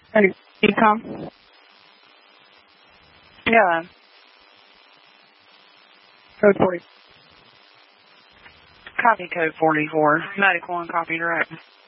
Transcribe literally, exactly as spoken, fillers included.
Hey, Ecom? Yeah. Code forty. Copy code forty-four. Medical and copy direct.